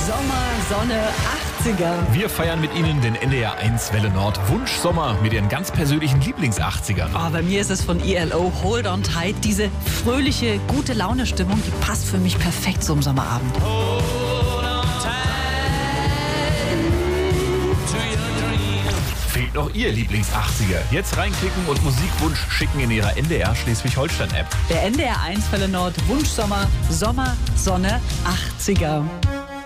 Sommer, Sonne, 80er. Wir feiern mit Ihnen den NDR 1 Welle Nord Wunschsommer mit Ihren ganz persönlichen Lieblings-80ern. Oh, bei mir ist es von ELO Hold on Tight. Diese fröhliche, gute Laune-Stimmung, die passt für mich perfekt zum Sommerabend. Fehlt noch Ihr Lieblings-80er? Jetzt reinklicken und Musikwunsch schicken in Ihrer NDR Schleswig-Holstein-App. Der NDR 1 Welle Nord Wunschsommer, Sommer, Sonne, 80er.